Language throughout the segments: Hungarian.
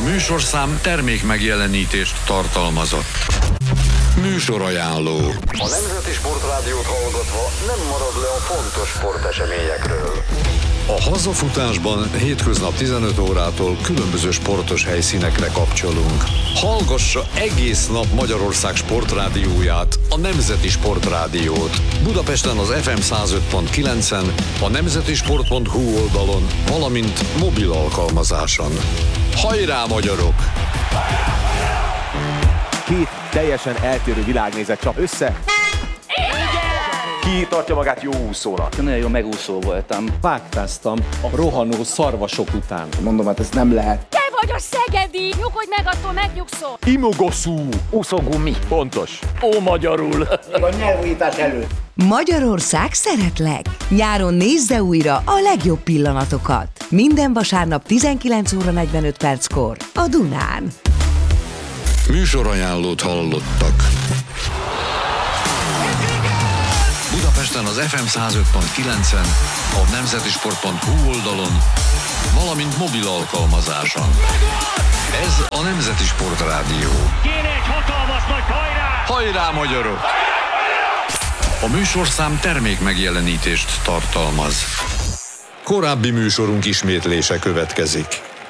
műsorszám termék megjelenítést tartalmazott. Műsorajánló. A Nemzeti Sportrádiót hallgatva nem marad le a fontos sporteseményekről. A hazafutásban hétköznap 15 órától különböző sportos helyszínekre kapcsolunk. Hallgassa egész nap Magyarország sportrádióját, a Nemzeti Sportrádiót. Budapesten az FM 105.9-en, a nemzetisport.hu oldalon, valamint mobil alkalmazáson. Hajrá, magyarok! Két teljesen eltérő világnézet csap össze. Ki tartja magát jó úszónak? Nagyon jó megúszó voltam. Vágtáztam a rohanó szarvasok után. Mondom, hát ez nem lehet. Te vagy a szegedi! Nyugodj meg, attól megnyugszol! Imogoszú! Úszógumi. Pontos. Ó, magyarul. A nyelvújítás előtt. Magyarország szeretlek! Nyáron nézze újra a legjobb pillanatokat. Minden vasárnap 19 óra 45 perckor a Dunán. Műsorajánlót hallottak. Budapesten az FM 105.9-en, a nemzetisport.hu oldalon, valamint mobil alkalmazáson. Ez a Nemzeti Sportrádió. Kéne egy hatalmas nagy hajrá! Hajrá, magyarok! A műsorszám termék megjelenítést tartalmaz. Korábbi műsorunk ismétlése következik.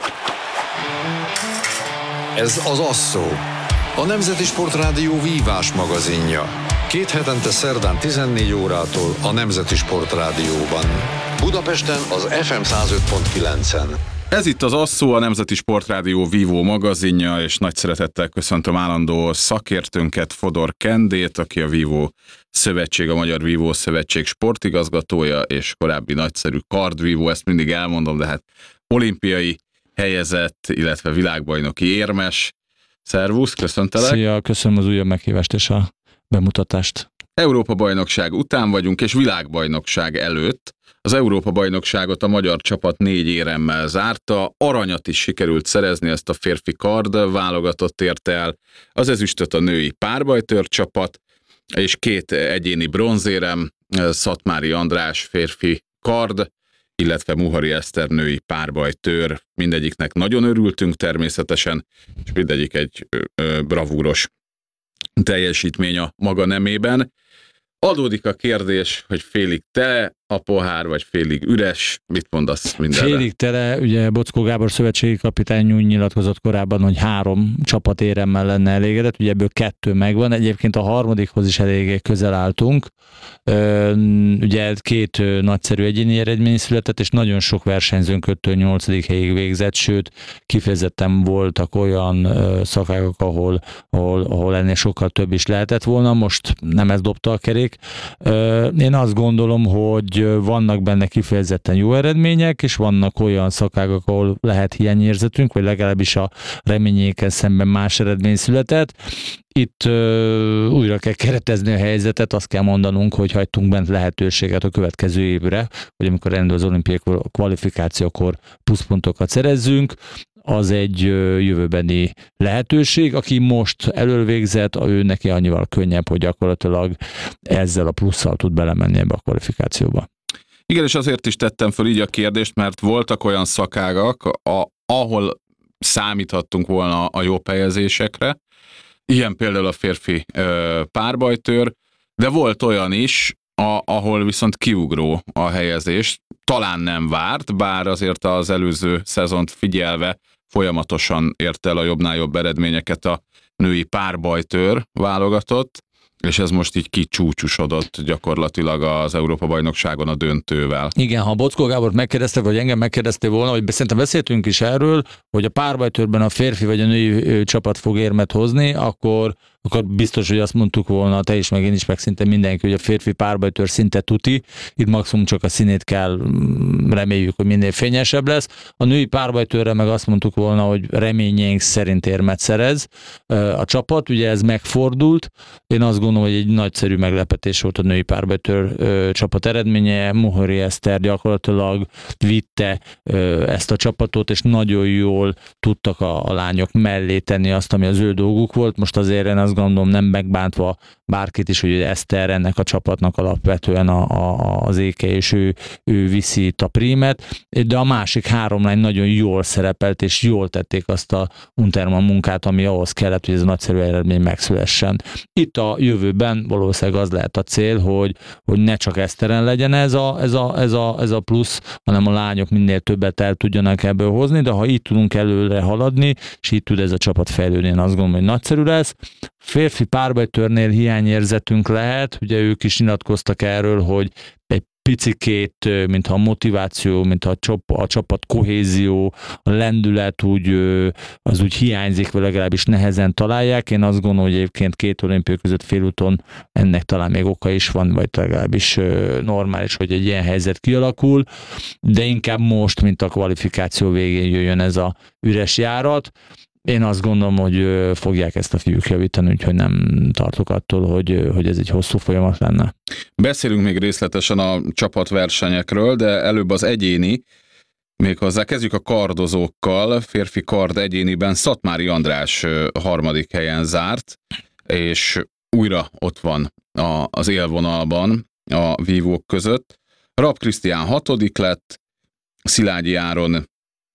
Ez az Asszó, a Nemzeti Sportrádió vívás magazinja. 2 hetente szerdán 14 órától a Nemzeti Sportrádióban. Budapesten az FM 105.9-en. Ez itt az Asszó, a Nemzeti Sportrádió vívó magazinja, és nagy szeretettel köszöntöm állandó szakértőnket, Fodor Kendét, aki a Vívó Szövetség, a Magyar Vívó Szövetség sportigazgatója, és korábbi nagyszerű kardvívó, ezt mindig elmondom, de hát olimpiai helyezett, illetve világbajnoki érmes. Szervusz, köszöntelek! Szia, köszönöm az újabb meghívást és a bemutatást. Európa-bajnokság után vagyunk, és világbajnokság előtt. Az Európa-bajnokságot a magyar csapat 4 éremmel zárta, aranyat is sikerült szerezni, ezt a férfi kard válogatott érte el, az ezüstöt a női párbajtőr csapat, és 2 egyéni bronzérem, Szatmári András férfi kard, illetve Muhari Eszter női párbajtőr. Mindegyiknek nagyon örültünk természetesen, és mindegyik egy bravúros teljesítmény a maga nemében. Adódik a kérdés, hogy félig tele a pohár, vagy félig üres. Mit mondasz mindenre? Félig tele, ugye Boczkó Gábor szövetségi kapitány úgy nyilatkozott korábban, hogy 3 csapat éremmel lenne elégedett, ugye ebből 2 megvan, egyébként a harmadikhoz is eléggé közel álltunk. Ugye 2 nagyszerű egyéni eredmény született, és nagyon sok versenyzőnk 5-től 8. helyig végzett, sőt, kifejezetten voltak olyan szakágok, ahol ennél sokkal több is lehetett volna, most nem ez dobta a kerék. Én azt gondolom, hogy vannak benne kifejezetten jó eredmények, és vannak olyan szakágak, ahol lehet hiányérzetünk, vagy legalábbis a reményékkel szemben más eredmény született. Itt újra kell keretezni a helyzetet, azt kell mondanunk, hogy hagytunk bent lehetőséget a következő évre, hogy amikor rendül az olimpiai kvalifikációkor pluszpontokat szerezzünk, az egy jövőbeni lehetőség. Aki most elölvégzett, ő neki annyival könnyebb, hogy gyakorlatilag ezzel a plusszal tud belemenni ebbe a kvalifikációba. Igen, és azért is tettem föl így a kérdést, mert voltak olyan szakágak, ahol számíthattunk volna a jobb helyezésekre, ilyen például a férfi párbajtőr, de volt olyan is, ahol viszont kiugró a helyezés. Talán nem várt, bár azért az előző szezont figyelve folyamatosan ért el a jobbnál jobb eredményeket a női párbajtőr válogatott, és ez most így kicsúcsosodott gyakorlatilag az Európa-bajnokságon a döntővel. Igen, ha Boczkó Gábort megkérdezte, vagy engem megkérdezte volna, hogy szerintem beszéltünk is erről, hogy a párbajtőrben a férfi vagy a női csapat fog érmet hozni, akkor biztos, hogy azt mondtuk volna, te is, meg én is, meg szinte mindenki, hogy a férfi párbajtőr szinte tuti, itt maximum csak a színét kell, reméljük, hogy minél fényesebb lesz. A női párbajtőrre meg azt mondtuk volna, hogy reményeink szerint érmet szerez a csapat, ugye ez megfordult. Én azt gondolom, gondolom, hogy egy nagyszerű meglepetés volt a női párbajtőr csapat eredménye. Mohori Eszter gyakorlatilag vitte ezt a csapatot, és nagyon jól tudtak a lányok mellé tenni azt, ami az ő dolguk volt. Most azért én azt gondolom, nem megbántva bárkit is, hogy Eszter ennek a csapatnak alapvetően az éke, és ő viszi itt a prímet, de a másik 3 lány nagyon jól szerepelt, és jól tették azt a Untermann munkát, ami ahhoz kellett, hogy ez a nagyszerű eredmény megszülessen. Itt a jövőben valószínűleg az lehet a cél, hogy ne csak Eszteren legyen ez a plusz, hanem a lányok minél többet el tudjanak ebből hozni, de ha így tudunk előre haladni, és így tud ez a csapat fejlődni, én azt gondolom, hogy nagyszerű lesz. Férfi párbajtőrnél hiányérzetünk lehet, ugye ők is nyilatkoztak erről, hogy egy picikét, mintha a motiváció, mintha a csapat kohézió, a lendület az úgy hiányzik, vagy legalábbis nehezen találják. Én azt gondolom, hogy egyébként 2 olimpia között félúton ennek talán még oka is van, vagy legalábbis normális, hogy egy ilyen helyzet kialakul, de inkább most, mint a kvalifikáció végén jöjjön ez a üres járat. Én azt gondolom, hogy fogják ezt a fiúk javítani, úgyhogy nem tartok attól, hogy ez egy hosszú folyamat lenne. Beszélünk még részletesen a csapatversenyekről, de előbb az egyéni, méghozzá kezdjük a kardozókkal. Férfi kard egyéniben Szatmári András 3. helyen zárt, és újra ott van az élvonalban a vívók között. Rapp Krisztián 6. lett, Szilágyi Áron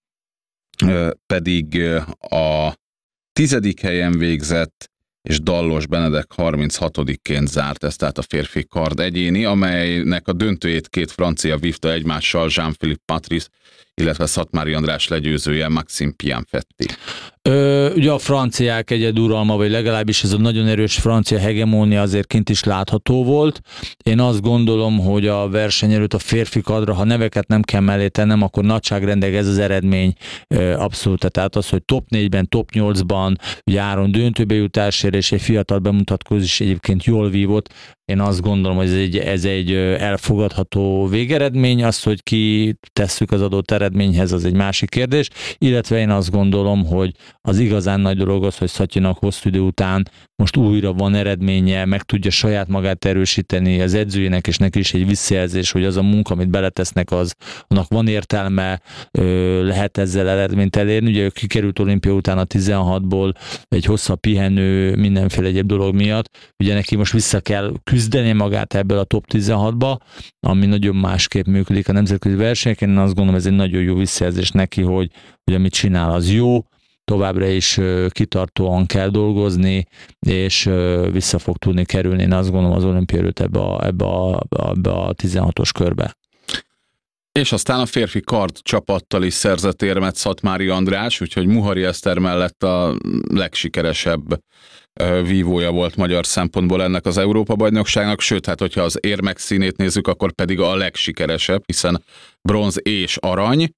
pedig a 10. helyen végzett, és Dallos Benedek 36-ként zárt, ez tehát a férfi kard egyéni, amelynek a döntőjét 2 francia vívta egymással, Jean-Philippe Patrice, illetve Szatmári András legyőzője, Maxime Pianfetti. Ugye a franciák egyeduralma, vagy legalábbis ez a nagyon erős francia hegemónia azért kint is látható volt. Én azt gondolom, hogy a verseny előtt a férfi kardra, ha neveket nem kell mellé tennem, akkor nagyságrendileg ez az eredmény abszolút. Tehát az, hogy top 4-ben, top 8-ban, ugye Áron döntőbe jutásért, és egy fiatal bemutatkozó is egyébként jól vívott. Én azt gondolom, hogy ez egy elfogadható végeredmény, az, hogy ki tesszük az adott eredményhez, az egy másik kérdés, illetve én azt gondolom, hogy az igazán nagy dolog az, hogy Szatyinak hosszú idő után most újra van eredménye, meg tudja saját magát erősíteni az edzőjének, és neki is egy visszajelzés, hogy az a munka, amit beletesznek, annak van értelme, lehet ezzel eredményt elérni. Ugye ő kikerült olimpia után a 16-ból egy hosszabb pihenő, mindenféle egyéb dolog miatt. Ugye neki most vissza kell küzdeni magát ebből a top 16-ba, ami nagyon másképp működik a nemzetközi versenyeken. Én azt gondolom, ez egy nagyon jó visszajelzés neki, hogy amit csinál, az jó, továbbra is kitartóan kell dolgozni, és vissza fog tudni kerülni, én azt gondolom, az olimpia előtt ebbe a 16-os körbe. És aztán a férfi kard csapattal is szerzett érmet Szatmári András, úgyhogy Mohori Eszter mellett a legsikeresebb vívója volt magyar szempontból ennek az Európa-bajnokságnak, sőt, hát hogyha az érmek színét nézzük, akkor pedig a legsikeresebb, hiszen bronz és arany.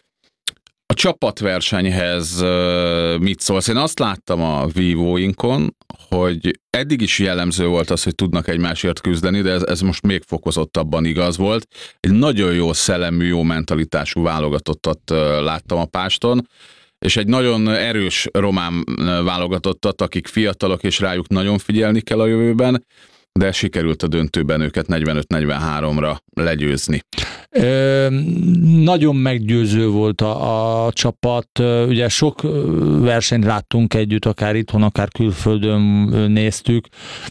A csapatversenyhez mit szólsz? Én azt láttam a vívóinkon, hogy eddig is jellemző volt az, hogy tudnak egymásért küzdeni, de ez most még fokozottabban igaz volt. Egy nagyon jó szellemű, jó mentalitású válogatottat láttam a páston, és egy nagyon erős román válogatottat, akik fiatalok, és rájuk nagyon figyelni kell a jövőben, de sikerült a döntőben őket 45-43-ra legyőzni. Nagyon meggyőző volt a csapat. Ugye sok versenyt láttunk együtt, akár itthon, akár külföldön néztük.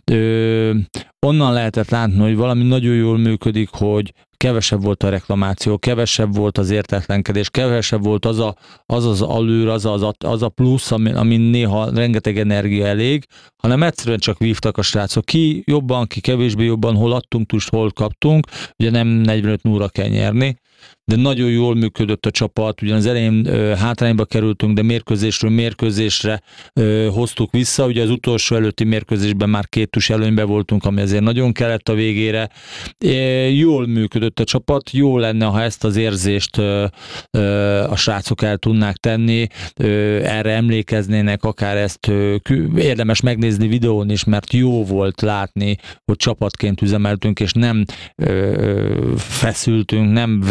Onnan lehetett látni, hogy valami nagyon jól működik, hogy kevesebb volt a reklamáció, kevesebb volt az értetlenkedés, kevesebb volt az alőr, az a plusz, ami néha rengeteg energia elég, hanem egyszerűen csak vívtak a srácok. Ki jobban, ki kevésbé jobban, hol adtunk tust, hol kaptunk, ugye nem 45-0-ra kell nyerni, de nagyon jól működött a csapat, ugyan az elején hátrányba kerültünk, de mérkőzésről mérkőzésre hoztuk vissza, ugye az utolsó előtti mérkőzésben már 2 tus előnyben voltunk, ami azért nagyon kellett a végére. Jól működött a csapat, jó lenne, ha ezt az érzést a srácok el tudnák tenni, erre emlékeznének, akár ezt érdemes megnézni videón is, mert jó volt látni, hogy csapatként üzemeltünk, és nem feszültünk, nem verekedtünk,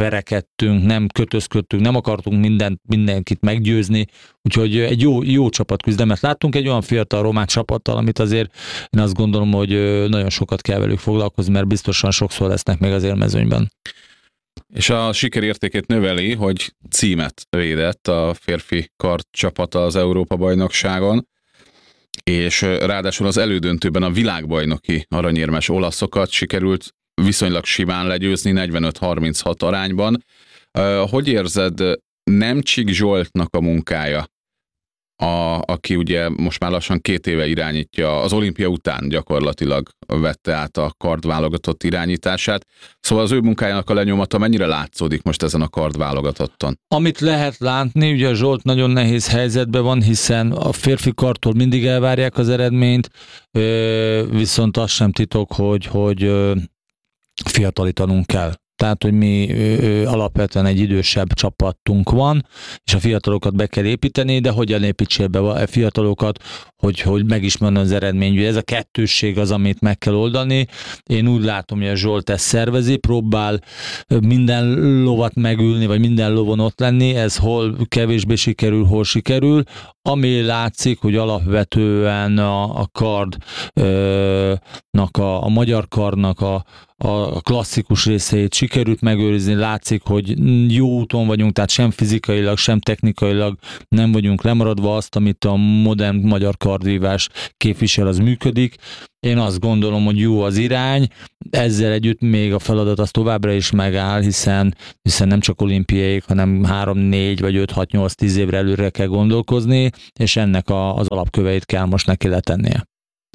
erőltettünk, nem kötözködtünk, nem akartunk mindenkit meggyőzni, úgyhogy egy jó csapatküzdelmet láttunk, egy olyan fiatal román csapattal, amit azért én azt gondolom, hogy nagyon sokat kell velük foglalkozni, mert biztosan sokszor lesznek még az élmezőnyben. És a sikerértékét növeli, hogy címet védett a férfi kardcsapata az Európa-bajnokságon, és ráadásul az elődöntőben a világbajnoki aranyérmes olaszokat sikerült viszonylag simán legyőzni 45-36 arányban. Hogy érzed Nemcsik Zsoltnak a munkája, aki ugye most már lassan 2 éve irányítja, az olimpia után gyakorlatilag vette át a kardválogatott irányítását. Szóval az ő munkájának a lenyomata mennyire látszódik most ezen a kardválogatotton? Amit lehet látni, ugye a Zsolt nagyon nehéz helyzetben van, hiszen a férfi kardtól mindig elvárják az eredményt, viszont az sem titok, hogy fiatalítanunk kell. Tehát, hogy mi alapvetően egy idősebb csapatunk van, és a fiatalokat be kell építeni, de hogyan építsél be a fiatalokat, hogy megismerni az eredmény. Ez a kettősség az, amit meg kell oldani. Én úgy látom, hogy a Zsolt ezt szervezi, próbál minden lovat megülni, vagy minden lovon ott lenni, ez hol kevésbé sikerül, hol sikerül. Ami látszik, hogy alapvetően a kardnak, a magyar kardnak a klasszikus részeit sikerült megőrizni, látszik, hogy jó úton vagyunk, tehát sem fizikailag, sem technikailag nem vagyunk lemaradva, azt, amit a modern magyar kardvívás képvisel, az működik. Én azt gondolom, hogy jó az irány, ezzel együtt még a feladat az továbbra is megáll, hiszen nem csak olimpiaik, hanem 3, 4 vagy 5, 6, 8, 10 évre előre kell gondolkozni, és ennek az alapköveit kell most neki letennie.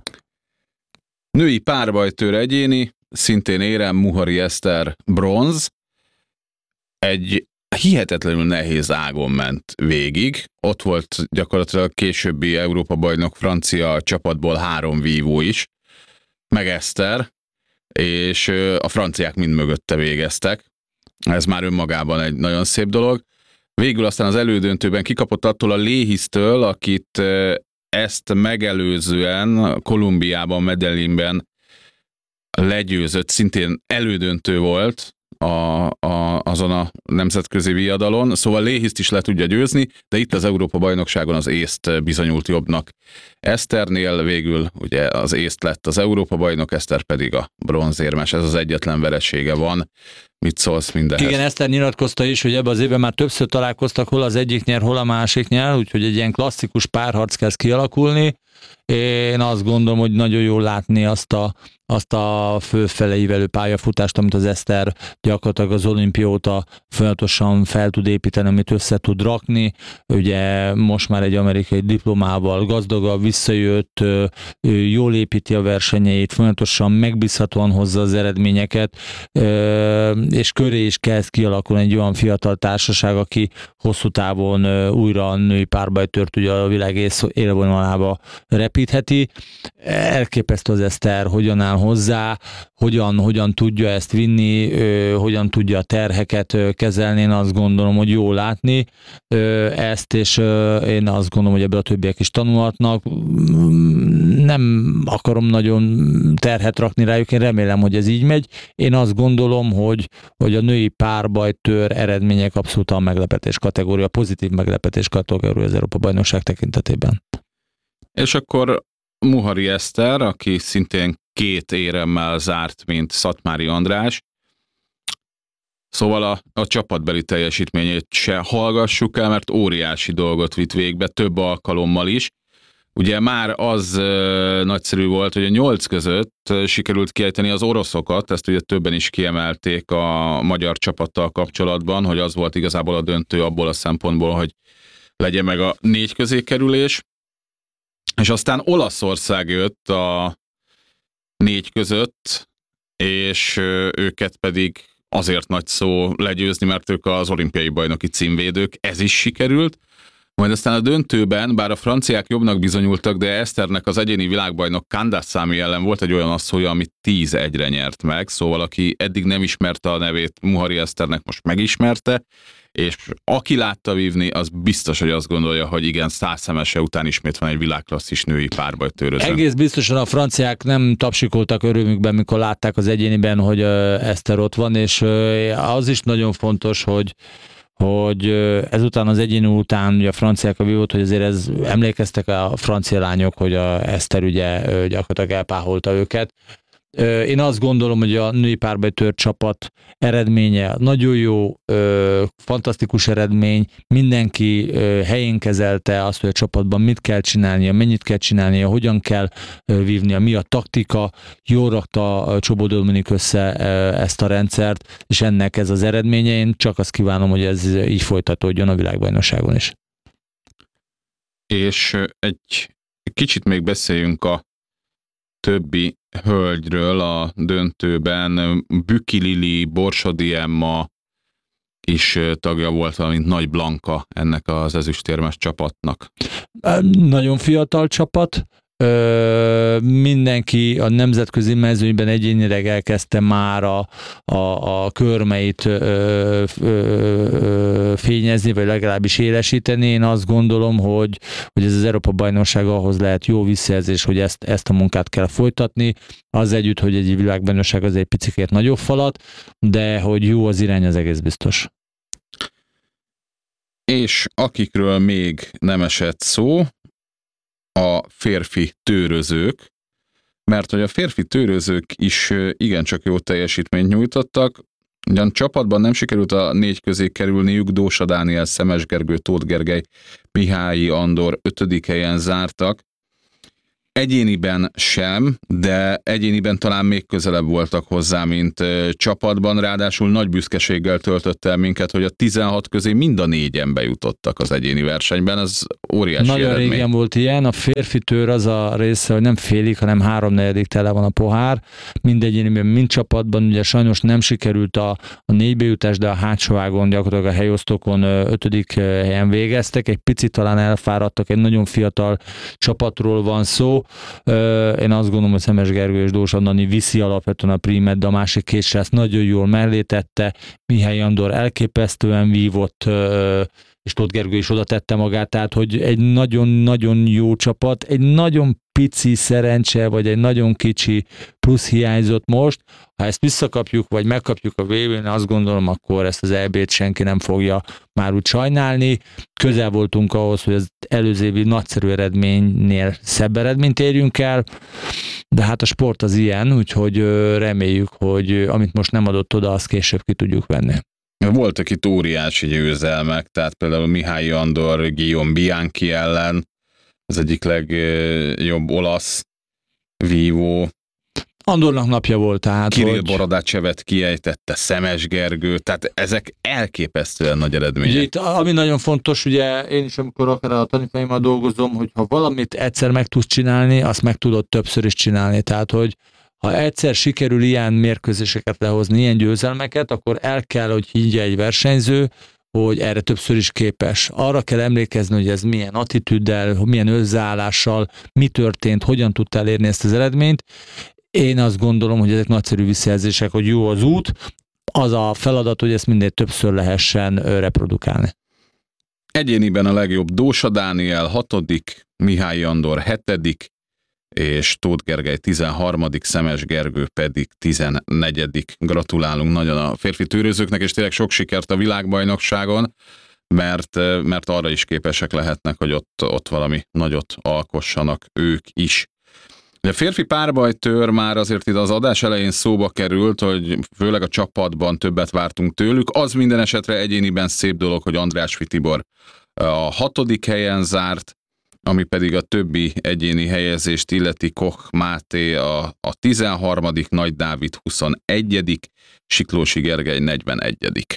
Női párbajtőr egyéni, szintén érem, Muhari Eszter bronz, egy hihetetlenül nehéz ágon ment végig. Ott volt gyakorlatilag későbbi Európa-bajnok francia csapatból 3 vívó is, meg Eszter, és a franciák mind mögötte végeztek. Ez már önmagában egy nagyon szép dolog. Végül aztán az elődöntőben kikapott attól a Léhisztől, akit ezt megelőzően Kolumbiában, Medellinben legyőzött, szintén elődöntő volt azon a nemzetközi viadalon, szóval Léhiszt is le tudja győzni, de itt az Európa-bajnokságon az észt bizonyult jobbnak. Eszternél végül ugye az észt lett az Európa-bajnok, Eszter pedig a bronzérmes, ez az egyetlen veresége van. Mit szólsz mindehez? Igen, Eszter nyilatkozta is, hogy ebben az évben már többször találkoztak, hol az egyik nyer, hol a másik nyer, úgyhogy egy ilyen klasszikus párharc kezd kialakulni. Én azt gondolom, hogy nagyon jól látni azt a fölfele ívelő pályafutást, amit az Eszter gyakorlatilag az olimpia óta folyamatosan fel tud építeni, amit össze tud rakni. Ugye most már egy amerikai diplomával gazdagabb, visszajött, jól építi a versenyeit, folyamatosan megbízhatóan hozza az eredményeket, és köré is kezd kialakulni egy olyan fiatal társaság, aki hosszú távon újra a női párbajtőrt ugye a világ élvonalába repítheti. Elképesztő az Eszter, hogyan áll hozzá, hogyan tudja ezt vinni, hogyan tudja a terheket kezelni. Én azt gondolom, hogy jó látni ezt, és én azt gondolom, hogy ebből a többiek is tanulhatnak. Nem akarom nagyon terhet rakni rájuk, én remélem, hogy ez így megy. Én azt gondolom, hogy a női párbajtőr eredmények abszolút a meglepetés kategória, pozitív meglepetés kategória az Európa-bajnokság tekintetében. És akkor Muhari Eszter, aki szintén 2 éremmel zárt, mint Szatmári András. Szóval a csapatbeli teljesítményét se hallgassuk el, mert óriási dolgot vitt végbe, több alkalommal is. Ugye már az nagyszerű volt, hogy a 8 között sikerült kiejteni az oroszokat, ezt ugye többen is kiemelték a magyar csapattal kapcsolatban, hogy az volt igazából a döntő abból a szempontból, hogy legyen meg a 4 közé kerülés. És aztán Olaszország jött a 4 között, és őket pedig azért nagy szó legyőzni, mert ők az olimpiai bajnoki címvédők, ez is sikerült. Majd aztán a döntőben, bár a franciák jobbnak bizonyultak, de Eszternek az egyéni világbajnok Kandassami ellen volt egy olyan asszója, amit 10-1-re nyert meg, szóval aki eddig nem ismerte a nevét Muhari Eszternek, most megismerte, és aki látta vívni, az biztos, hogy azt gondolja, hogy igen, 100 szemese után ismét van egy világklasszis női párbajtőröző. Egész biztosan a franciák nem tapsikoltak örömükben, mikor látták az egyéniben, hogy Eszter ott van, és az is nagyon fontos, hogy ezután az egyéni után ugye a franciák a vívót, hogy azért emlékeztek a francia lányok, hogy a Eszter ugye gyakorlatilag elpáholta őket. Én azt gondolom, hogy a női párbajtőr csapat eredménye nagyon jó, fantasztikus eredmény, mindenki helyén kezelte azt, hogy a csapatban mit kell csinálnia, mennyit kell csinálnia, hogyan kell vívnia, mi a taktika, jól rakta Csobó Dominik össze ezt a rendszert, és ennek ez az eredménye. Én csak azt kívánom, hogy ez így folytatódjon a világbajnokságon is. És egy kicsit még beszéljünk a többi hölgyről a döntőben. Büki Lili, Borsodi Emma is tagja volt, valamint Nagy Blanka ennek az ezüstérmes csapatnak. Nagyon fiatal csapat. Mindenki a nemzetközi mezőnyben egyénileg elkezdte már a körmeit fényezni, vagy legalábbis élesíteni. Én azt gondolom, hogy ez az Európa-bajnokság ahhoz lehet jó visszajelzés, hogy ezt a munkát kell folytatni. Az együtt, hogy egy világbajnokság az egy picikét nagyobb falat, de hogy jó az irány, az egész biztos. És akikről még nem esett szó, a férfi tőrözők, mert hogy a férfi tőrözők is igencsak jó teljesítményt nyújtottak. Ugyan csapatban nem sikerült a 4 közé kerülniük, Dósa Dániel, Szemes Gergő, Tóth Gergely, Mihályi Andor 5. helyen zártak. Egyéniben sem, de egyéniben talán még közelebb voltak hozzá, mint csapatban, ráadásul nagy büszkeséggel töltött el minket, hogy a 16 közé mind a 4-en bejutottak az egyéni versenyben, ez óriási nagyon eredmény. Régen volt ilyen, a férfi tőr az a része, hogy nem félig, hanem 3/4 tele van a pohár, mind egyéniben, mind csapatban, ugye sajnos nem sikerült a 4 bejutás, de a hátsó ágon, gyakorlatilag a helyosztokon 5. helyen végeztek, egy picit talán elfáradtak, egy nagyon fiatal csapatról van szó. Én azt gondolom, hogy Szemes Gergő és Dósa Dani viszi alapvetően a prímet, de a másik 2 srác nagyon jól mellé tette, Mihály Andor elképesztően vívott, és Tóth Gergő is oda tette magát, tehát hogy egy nagyon-nagyon jó csapat, egy nagyon pici szerencse, vagy egy nagyon kicsi plusz hiányzott most. Ha ezt visszakapjuk, vagy megkapjuk a VB-n, azt gondolom, akkor ezt az EB-t senki nem fogja már úgy sajnálni. Közel voltunk ahhoz, hogy az előző évi nagyszerű eredménynél szebb eredményt érjünk el, de hát a sport az ilyen, úgyhogy reméljük, hogy amit most nem adott oda, azt később ki tudjuk venni. Voltak itt óriási győzelmek, tehát például Mihályi Andor, Guillaume Bianchi ellen, az egyik legjobb olasz vívó. Andornak napja volt, tehát Kirill Borodácsevet kiejtette, Szemes Gergő, tehát ezek elképesztően nagy eredmények. Ugye itt, ami nagyon fontos, ugye én is amikor akár a tanítványaimmal dolgozom, hogy ha valamit egyszer meg tudsz csinálni, azt meg tudod többször is csinálni, tehát hogy ha egyszer sikerül ilyen mérkőzéseket lehozni, ilyen győzelmeket, akkor el kell, hogy higgye egy versenyző, hogy erre többször is képes. Arra kell emlékezni, hogy ez milyen attitűddel, milyen összeállással, mi történt, hogyan tudtál elérni ezt az eredményt. Én azt gondolom, hogy ezek nagyszerű visszajelzések, hogy jó az út, az a feladat, hogy ezt minél többször lehessen reprodukálni. Egyéniben a legjobb Dósa Dániel 6., Mihályi Andor 7., és Tóth Gergely 13., Szemes Gergő pedig 14. Gratulálunk nagyon a férfi tőrözőknek, és tényleg sok sikert a világbajnokságon, mert arra is képesek lehetnek, hogy ott valami nagyot alkossanak ők is. A férfi párbajtőr már azért itt az adás elején szóba került, hogy főleg a csapatban többet vártunk tőlük. Az minden esetre egyéniben szép dolog, hogy Andrásfi Tibor a 6. helyen zárt, ami pedig a többi egyéni helyezést illeti, Koch Máté a 13., Nagy Dávid 21., Siklósi Gergely 41.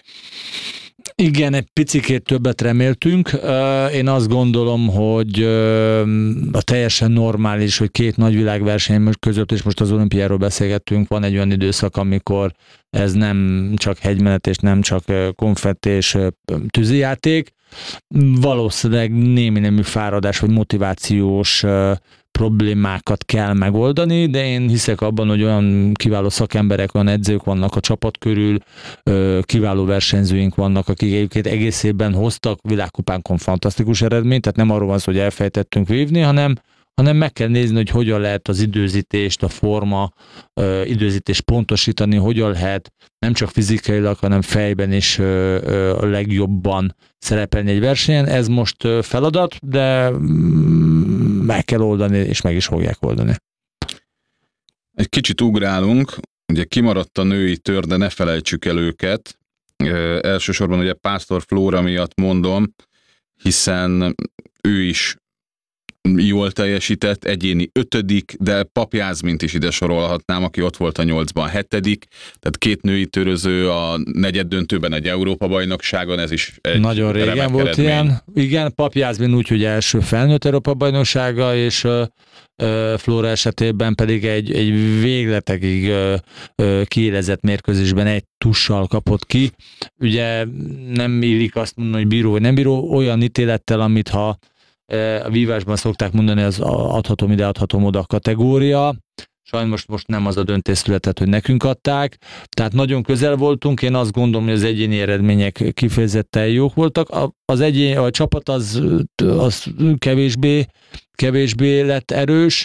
Igen, egy picikét többet reméltünk. Én azt gondolom, hogy a teljesen normális, hogy 2 nagy világverseny között, és most az olimpiáról beszélgettünk, van egy olyan időszak, amikor ez nem csak hegymenet, és nem csak konfetti és tűzijáték. Valószínűleg némi nemű fáradás vagy motivációs problémákat kell megoldani, de én hiszek abban, hogy olyan kiváló szakemberek, olyan edzők vannak a csapat körül, kiváló versenyzőink vannak, akik egyébként egész évben hoztak világkupánkon fantasztikus eredményt, tehát nem arról van szó, hogy elfejtettünk vívni, hanem meg kell nézni, hogy hogyan lehet az időzítést, a forma időzítést pontosítani, hogyan lehet nem csak fizikailag, hanem fejben is a legjobban szerepelni egy versenyen. Ez most feladat, de meg kell oldani, és meg is fogják oldani. Egy kicsit ugrálunk, ugye kimaradt a női tör, de ne felejtsük el őket. Elsősorban ugye Pásztor Flóra miatt mondom, hiszen ő is jól teljesített, egyéni 5., de Pap Jászmint is ide sorolhatnám, aki ott volt a 8-ban 7., tehát 2 női töröző a negyeddöntőben egy Európa-bajnokságon, ez is egy nagyon régen volt eredmény. Ilyen. Igen, Pap Jászmin úgy, hogy első felnőtt Európa-bajnoksága, és Flóra esetében pedig egy végletekig kiélezett mérkőzésben egy tussal kapott ki. Ugye nem illik azt mondani, hogy bíró vagy nem bíró, olyan ítélettel, amit ha a vívásban szokták mondani, az adhatom ide, adhatom oda kategória. Sajnos most nem az a döntés született, hogy nekünk adták. Tehát nagyon közel voltunk, én azt gondolom, hogy az egyéni eredmények kifejezetten jók voltak. A csapat az kevésbé lett erős,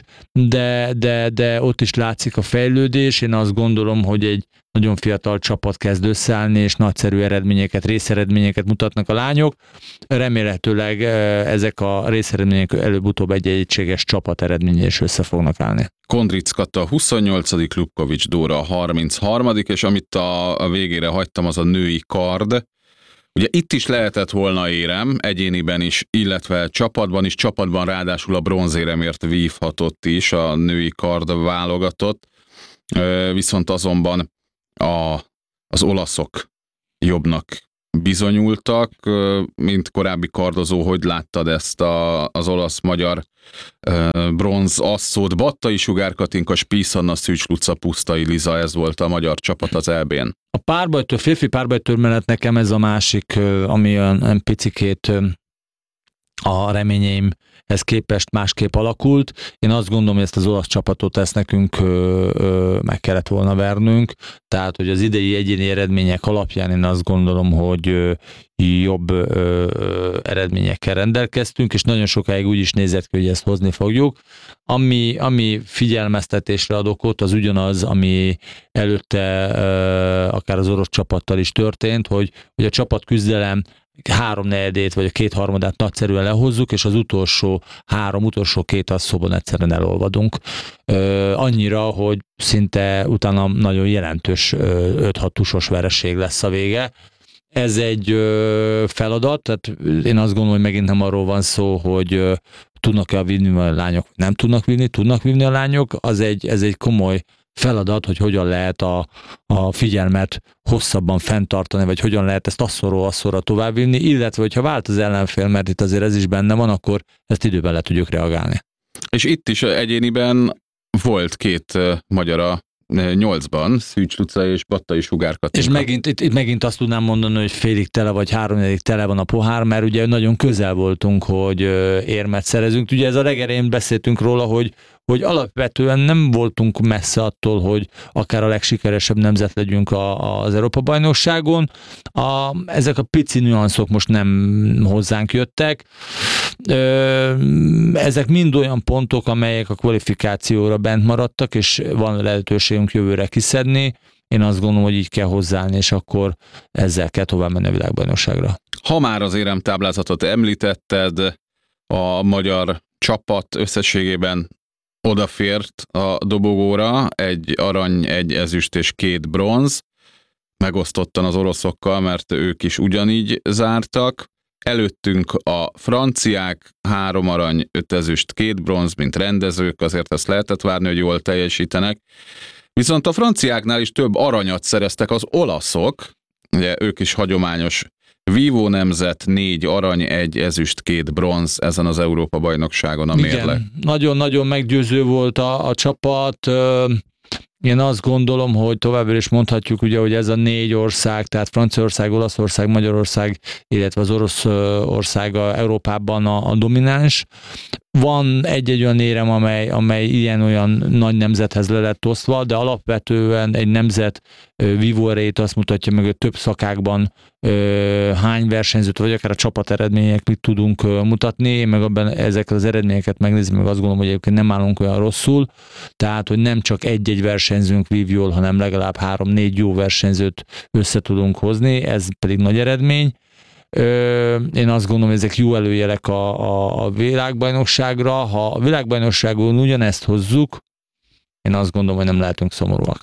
de ott is látszik a fejlődés. Én azt gondolom, hogy egy nagyon fiatal csapat kezd összeállni, és nagyszerű eredményeket, részeredményeket mutatnak a lányok. Remélhetőleg ezek a részeredmények előbb-utóbb egy egységes csapat eredménye is össze fognak állni. Kondric Kata 28., Lubkovics Dóra 33., és amit a végére hagytam, az a női kard. Ugye itt is lehetett volna érem, egyéniben is, illetve csapatban ráadásul a bronzéremért vívhatott is a női kard válogatott, viszont azonban az olaszok jobbnak bizonyultak, mint korábbi kardozó. Hogy láttad ezt az olasz-magyar bronz asszót? Battai Sugár Katinka, Spies Anna, Szűcs Luca, Pusztai Liza, ez volt a magyar csapat az EB-n. A férfi párbajtör mellett nekem ez a másik, ami olyan picikét a reményeimhez képest másképp alakult. Én azt gondolom, hogy ezt az olasz csapatot ezt nekünk meg kellett volna vernünk, tehát hogy az idei egyéni eredmények alapján én azt gondolom, hogy jobb eredményekkel rendelkeztünk, és nagyon sokáig úgy is nézett ki, hogy ezt hozni fogjuk. Ami figyelmeztetésre ad okot, az ugyanaz, ami előtte akár az orosz csapattal is történt, hogy a csapatküzdelem 3/4 vagy a 2/3 nagyszerűen lehozzuk, és az utolsó 2 asszóban egyszerűen elolvadunk. Annyira, hogy szinte utána nagyon jelentős 5-6 tusos vereség lesz a vége. Ez egy feladat, tehát én azt gondolom, hogy megint nem arról van szó, hogy tudnak-e vinni a lányok, nem tudnak vinni a lányok, ez egy komoly feladat, hogy hogyan lehet a figyelmet hosszabban fenntartani, vagy hogyan lehet ezt asszorra továbbvinni, illetve hogyha vált az ellenfél, mert itt azért ez is benne van, akkor ezt időben le tudjuk reagálni. És itt is egyéniben volt 2 magyar a 8-ban, Szűcs Luca és Battai Sugár Katinka. És itt megint azt tudnám mondani, hogy félig tele vagy 3/4 tele van a pohár, mert ugye nagyon közel voltunk, hogy érmet szerezünk. Ugye ez a legelején beszéltünk róla, hogy alapvetően nem voltunk messze attól, hogy akár a legsikeresebb nemzet legyünk az Európa-bajnokságon. Ezek a pici nüanszok most nem hozzánk jöttek. Ezek mind olyan pontok, amelyek a kvalifikációra bent maradtak, és van lehetőségünk jövőre kiszedni. Én azt gondolom, hogy így kell hozzáállni, és akkor ezzel kell tovább menni a világbajnokságra. Ha már az éremtáblázatot említetted, a magyar csapat összességében odafért a dobogóra, 1 arany, 1 ezüst és 2 bronz, megosztottan az oroszokkal, mert ők is ugyanígy zártak. Előttünk a franciák, 3 arany, 5 ezüst, 2 bronz, mint rendezők, azért ezt lehetett várni, hogy jól teljesítenek. Viszont a franciáknál is több aranyat szereztek az olaszok, ugye ők is hagyományos vívó nemzet, 4 arany, 1 ezüst, 2 bronz ezen az Európa-bajnokságon a mérleg. Igen, nagyon-nagyon meggyőző volt a csapat. Én azt gondolom, hogy továbbra is mondhatjuk, ugye, hogy ez a 4 ország, tehát Franciaország, Olaszország, Magyarország, illetve az Oroszország Európában a domináns. Van egy-egy olyan érem, amely ilyen-olyan nagy nemzethez le lett osztva, de alapvetően egy nemzet vívóerejét azt mutatja meg, hogy több szakákban hány versenyzőt, vagy akár a csapat eredmények mit tudunk mutatni. Én meg abban ezeket az eredményeket megnézem, meg azt gondolom, hogy egyébként nem állunk olyan rosszul, tehát, hogy nem csak egy-egy versenyzőnk vív jól, hanem legalább 3-4 jó versenyzőt össze tudunk hozni, ez pedig nagy eredmény. Én azt gondolom, hogy ezek jó előjelek a világbajnokságra. Ha a világbajnokságon ugyanezt hozzuk, én azt gondolom, hogy nem lehetünk szomorúak.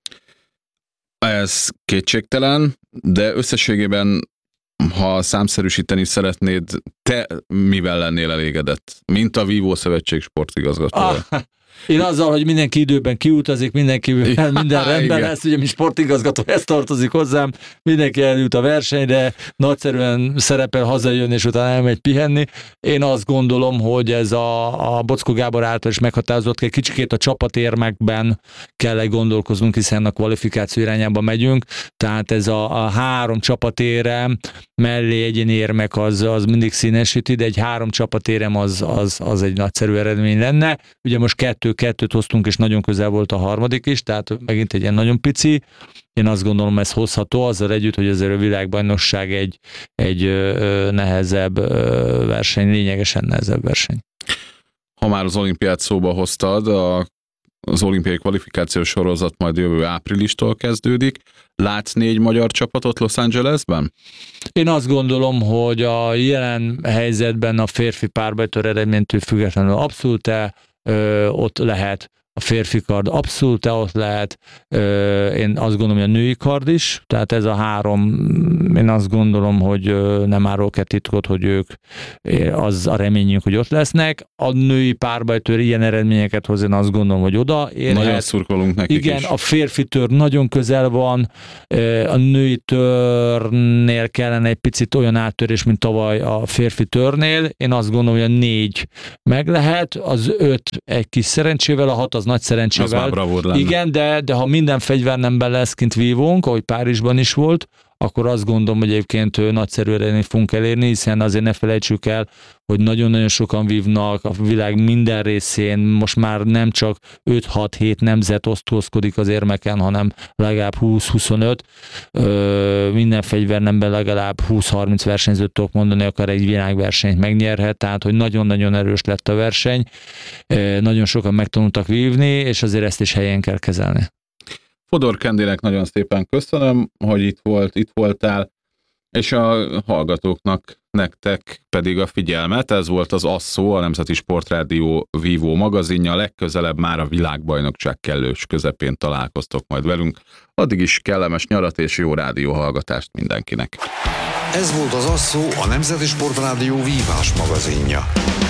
Ez kétségtelen, de összességében, ha számszerűsíteni szeretnéd, te mivel lennél elégedett, mint a Vívó Szövetség sportigazgatója? Én azzal, hogy mindenki időben kiutazik, minden rendben igen. lesz, ugye mi sportigazgató, ez tartozik hozzám, mindenki eljut a versenyre, nagyszerűen szerepel, hazajön, és utána elmegy pihenni. Én azt gondolom, hogy ez a Boczkó Gábor által is meghatározott, egy kicsikét a csapatérmekben kell gondolkoznunk, hiszen a kvalifikáció irányába megyünk, tehát ez a 3 csapatérem mellé egyéni érmek az mindig színesíti, de egy 3 csapatérem az egy nagyszerű eredmény lenne. Ugye most 2-2-t hoztunk, és nagyon közel volt a harmadik is, tehát megint egy ilyen nagyon pici. Én azt gondolom, ez hozható, azzal együtt, hogy azért a világbajnokság egy nehezebb verseny, lényegesen nehezebb verseny. Ha már az olimpiát szóba hoztad, az olimpiai kvalifikációs sorozat majd jövő áprilistól kezdődik. Látsz 4 magyar csapatot Los Angelesben? Én azt gondolom, hogy a jelen helyzetben a férfi párbajtól eredménytől függetlenül abszolút ott lehet, a férfi kard abszolút ott lehet, én azt gondolom, hogy a női kard is, tehát ez a 3, én azt gondolom, hogy nem árulok el titkot, hogy ők, az a reményünk, hogy ott lesznek. A női párbajtől ilyen eredményeket hoz, én azt gondolom, hogy oda érhet. Nagyon szurkolunk nekik igen, is. a férfi tör nagyon közel van, a női törnél kellene egy picit olyan áttörés, mint tavaly a férfi törnél. Én azt gondolom, hogy a 4 meg lehet, az 5 egy kis szerencsével, a 6 az nagy szerencsével. Az már bravúr lenne. Igen, de ha minden fegyvernemben lesz kint vívónk, ahogy Párizsban is volt, akkor azt gondolom, hogy egyébként nagyszerű eredményt fogunk elérni, hiszen azért ne felejtsük el, hogy nagyon-nagyon sokan vívnak a világ minden részén, most már nem csak 5-6-7 nemzet osztózkodik az érmeken, hanem legalább 20-25, minden fegyvernemben legalább 20-30 versenyzőt tudok mondani, akár egy világversenyt megnyerhet, tehát hogy nagyon-nagyon erős lett a verseny, nagyon sokan megtanultak vívni, és azért ezt is helyen kell kezelni. Fodor Kendinek nagyon szépen köszönöm, hogy itt voltál, és a hallgatóknak, nektek pedig a figyelmet. Ez volt az Asszó, a Nemzeti Sportrádió vívó magazinja. Legközelebb már a világbajnokság kellős közepén találkoztok majd velünk. Addig is kellemes nyarat és jó rádióhallgatást mindenkinek. Ez volt az Asszó, a Nemzeti Sportrádió vívás magazinja.